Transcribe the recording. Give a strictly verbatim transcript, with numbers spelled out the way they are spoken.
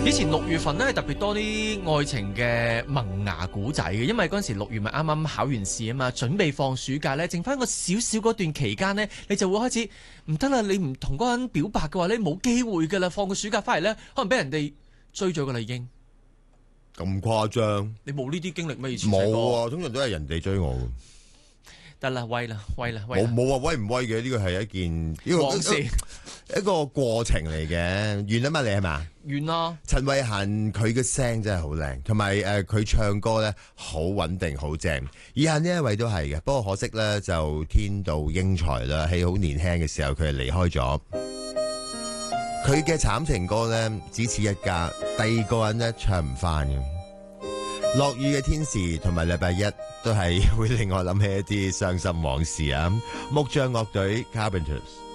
以前六月份咧係特別多啲愛情嘅萌芽古仔嘅，因為嗰陣時六月咪啱啱考完試啊嘛，準備放暑假咧，剩翻個少少嗰段期間咧，你就會開始唔得啦，你唔同嗰個人表白嘅話，你冇機會噶啦，放個暑假翻嚟咧，可能俾人哋追咗噶啦已經。 咁誇張？ 你冇呢啲經歷咩？以前冇啊，通常都係人哋追我。 得啦，威啦，威啦，威啦！ 冇冇話威唔威嘅，呢個係一件呢個往事一個過程嚟嘅。完啦嘛，你係嘛？ 完啦。 陳慧嫻佢嘅聲真係好靚，同埋誒佢唱歌咧好穩定好正。以下呢一位都係嘅，不過可惜咧就天妒英才啦，喺好年輕嘅時候佢係離開咗。佢嘅慘情歌咧只此一家，第二個人咧唱唔翻嘅。落雨嘅天時同埋禮拜一都係會令我諗起一啲傷心往事啊！木匠樂隊 Carpenters。